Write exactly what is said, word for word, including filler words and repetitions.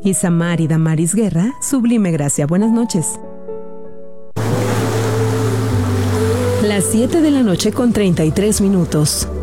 Isamar y Damaris Guerra, Sublime Gracia. Buenas noches. Las siete de la noche con treinta y tres minutos.